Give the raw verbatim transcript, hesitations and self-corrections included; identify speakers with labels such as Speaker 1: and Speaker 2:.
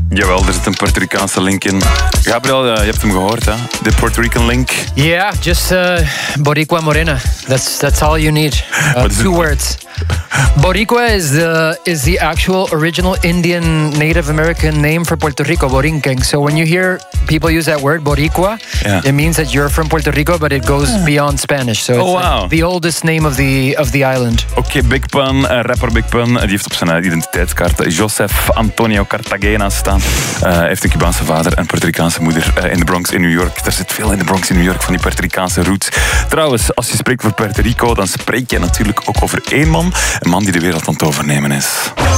Speaker 1: Jawel, er zit een Puerto Ricaanse link in. Gabriel, uh, je hebt hem gehoord, hè? De Puerto Rican link.
Speaker 2: Yeah, just uh, Boricua Morena. That's that's all you need. Uh, two words. Boricua is the is the actual original Indian Native American name for Puerto Rico, Borinquen. So when you hear people use that word Boricua, yeah. it means that you're from Puerto Rico, but it goes yeah. beyond Spanish. So it's
Speaker 1: oh, wow.
Speaker 2: like the oldest name of the of the island.
Speaker 1: Oké, okay, Big Pun, uh, rapper Big Pun, die heeft op zijn identiteitskaart Joseph Antonio Cartagena staan. Hij uh, heeft een Cubaanse vader en een Puerto Ricaanse moeder uh, in de Bronx in New York. Er zit veel in de Bronx in New York van die Puerto Ricaanse roots. Trouwens, als je spreekt voor Puerto Rico, dan spreek je natuurlijk ook over één man. Een man die de wereld aan het overnemen is.